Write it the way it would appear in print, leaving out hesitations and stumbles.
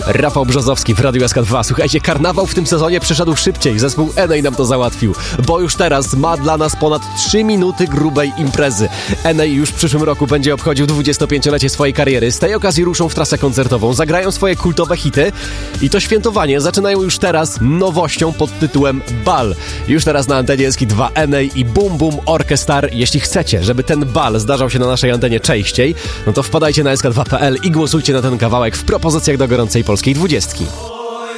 Rafał Brzozowski w Radiu SK2. Słuchajcie, karnawał w tym sezonie przyszedł szybciej. Zespół Enei nam to załatwił, bo już teraz ma dla nas ponad 3 minuty grubej imprezy. Enei już w przyszłym roku będzie obchodził 25-lecie swojej kariery. Z tej okazji ruszą w trasę koncertową, zagrają swoje kultowe hity i to świętowanie zaczynają już teraz nowością pod tytułem Bal. Już teraz na antenie SK2 Enei i Boom Boom Orchestar. Jeśli chcecie, żeby ten bal zdarzał się na naszej antenie częściej, no to wpadajcie na sk2.pl i głosujcie na ten kawałek w propozycjach do gorącej polskiej 20.